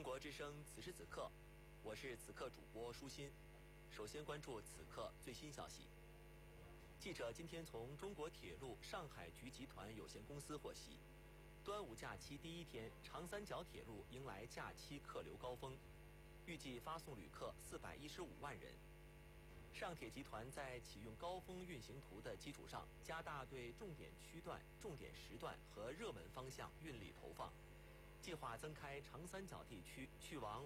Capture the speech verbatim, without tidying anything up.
中国之声，此时此刻，我是此刻主播舒心。首先关注此刻最新消息。记者今天从中国铁路上海局集团有限公司获悉，端午假期第一天，长三角铁路迎来假期客流高峰，预计发送旅客四百一十五万人。上铁集团在启用高峰运行图的基础上，加大对重点区段、重点时段和热门方向运力投放，计划增开长三角地区去往